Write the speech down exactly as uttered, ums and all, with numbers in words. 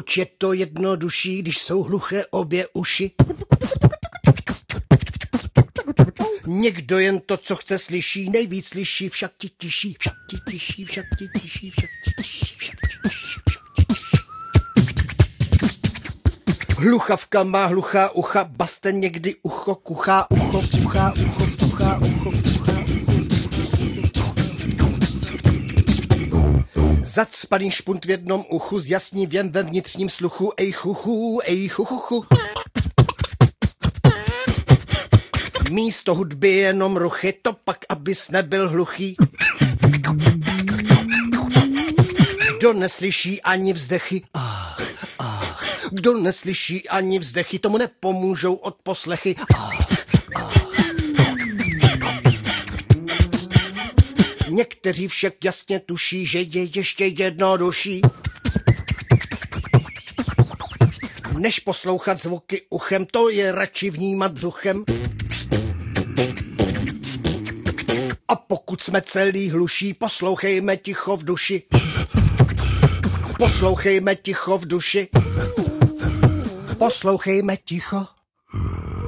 Proč je to jednodušší, když jsou hluché obě uši? Někdo jen to, co chce, slyší, nejvíc slyší, však ti tiší, však ti tiší, však ti tiší, však ti tiší, však ti tiší, však ti tiší. Hluchavka má hluchá ucha, baste někdy ucho, kuchá, ucho, kuchá, ucho, kuchá, ucho, kuchá. Zacpaný špunt v jednom uchu, zjasní věm ve vnitřním sluchu, ej chuchu, ej chuchuchu. Místo hudby jenom ruchy, to pak, abys nebyl hluchý. Kdo neslyší ani vzdechy, ach, ach. Kdo neslyší ani vzdechy, tomu nepomůžou odposlechy, ach, ach. Někteří však jasně tuší, že je ještě jednodušší, než poslouchat zvuky uchem, to je radši vnímat břuchem. A pokud jsme celý hluší, poslouchejme ticho v duši. Poslouchejme ticho v duši. Poslouchejme ticho.